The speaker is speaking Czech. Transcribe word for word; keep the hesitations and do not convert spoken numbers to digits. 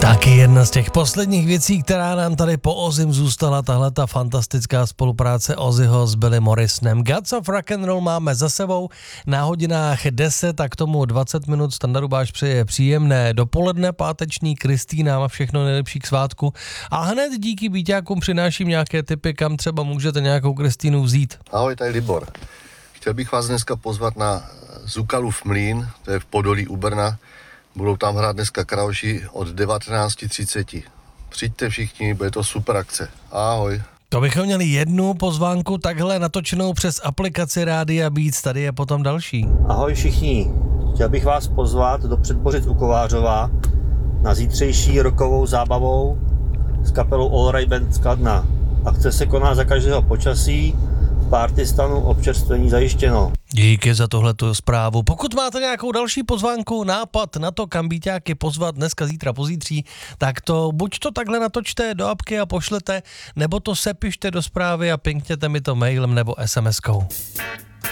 Taky jedna z těch posledních věcí, která nám tady po Ozim zůstala, tahle ta fantastická spolupráce Ozzyho s Billy Morrisonem. Gods of Rock and Roll máme za sebou na hodinách deset a k tomu dvacet minut. Standa Rubáš přeje příjemné dopoledne páteční. Kristýna má všechno nejlepší k svátku. A hned díky Víťákům přináším nějaké tipy, kam třeba můžete nějakou Kristýnu vzít. Ahoj, tady Libor. Chtěl bych vás dneska pozvat na Zukalův mlýn, to je v Podolí u Brna. Budou tam hrát dneska Krauši od devatenáct třicet. Přijďte všichni, bude to super akce. Ahoj. To bychom měli jednu pozvánku takhle natočenou přes aplikaci Rádia Beats, tady je potom další. Ahoj všichni, chtěl bych vás pozvat do Předbořic u Kovářova na zítřejší rockovou zábavou s kapelou All Right Band z Kladna. Akce se koná za každého počasí, v partystanu občerstvení zajištěno. Díky za tohletu zprávu. Pokud máte nějakou další pozvánku, nápad na to, kam Víťáky pozvat dneska, zítra, pozítří, tak to buď to takhle natočte do apky a pošlete, nebo to sepište do zprávy a pinkněte mi to mailem nebo es em eskou.